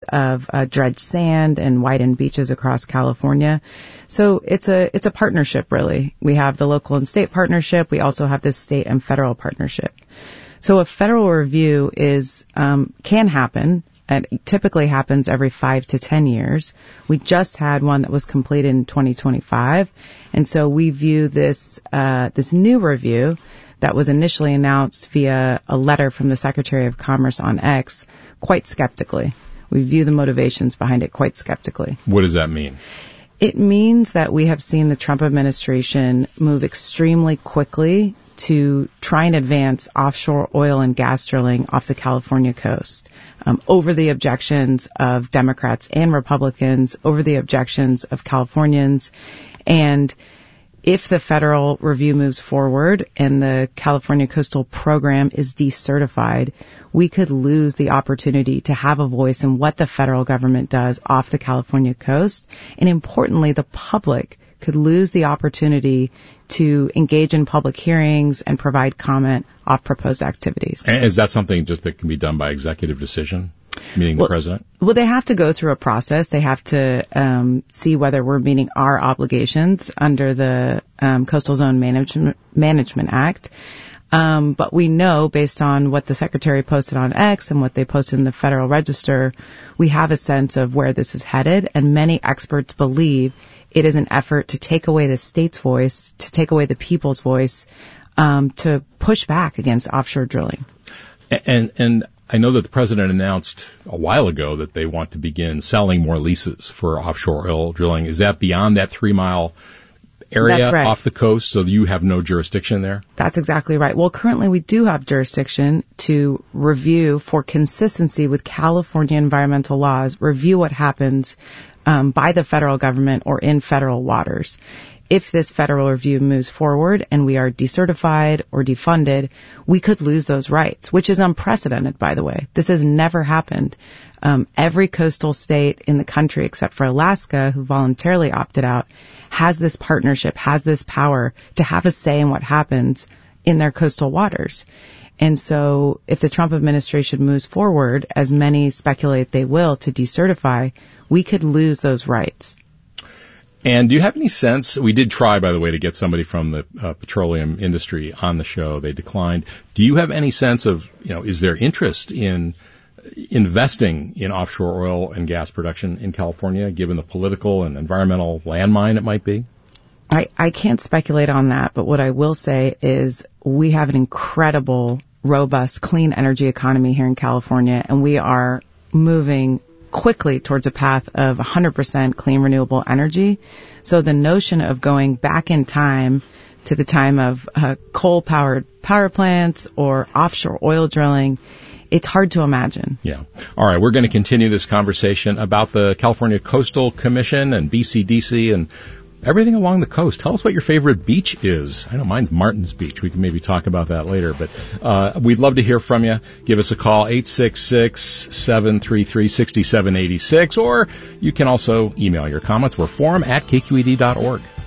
of dredged sand and widened beaches across California. So it's a partnership, really. We have the local and state partnership. We also have the state and federal partnership. So a federal review can happen. It typically happens every 5 to 10 years. We just had one that was completed in 2025. And so we view this new review that was initially announced via a letter from the Secretary of Commerce on X quite skeptically. We view the motivations behind it quite skeptically. What does that mean? It means that we have seen the Trump administration move extremely quickly to try and advance offshore oil and gas drilling off the California coast, over the objections of Democrats and Republicans, over the objections of Californians. And if the federal review moves forward and the California Coastal Program is decertified, we could lose the opportunity to have a voice in what the federal government does off the California coast. And importantly, the public could lose the opportunity to engage in public hearings and provide comment off proposed activities. And is that something just that can be done by executive decision, meaning the president? Well, they have to go through a process. They have to see whether we're meeting our obligations under the Coastal Zone Management Act. But we know, based on what the Secretary posted on X and what they posted in the Federal Register, we have a sense of where this is headed, and many experts believe it is an effort to take away the state's voice, to take away the people's voice, to push back against offshore drilling. And I know that the president announced a while ago that they want to begin selling more leases for offshore oil drilling. Is that beyond that 3-mile area off the coast, so you have no jurisdiction there? That's exactly right. Well, currently we do have jurisdiction to review, for consistency with California environmental laws, review what happens by the federal government or in federal waters. If this federal review moves forward and we are decertified or defunded, we could lose those rights, which is unprecedented, by the way. This has never happened. Every coastal state in the country, except for Alaska, who voluntarily opted out, has this partnership, has this power to have a say in what happens in their coastal waters. And so if the Trump administration moves forward, as many speculate they will, to decertify, we could lose those rights. And do you have any sense, we did try, by the way, to get somebody from the petroleum industry on the show. They declined. Do you have any sense of, is there interest in investing in offshore oil and gas production in California, given the political and environmental landmine it might be? I can't speculate on that, but what I will say is we have an incredible, robust, clean energy economy here in California, and we are moving quickly towards a path of 100% clean renewable energy. So the notion of going back in time to the time of coal-powered power plants or offshore oil drilling, it's hard to imagine. Yeah. All right. We're going to continue this conversation about the California Coastal Commission and BCDC and everything along the coast. Tell us what your favorite beach is. I know mine's Martin's Beach. We can maybe talk about that later, but we'd love to hear from you. Give us a call, 866-733-6786, or you can also email your comments. We're forum@kqed.org.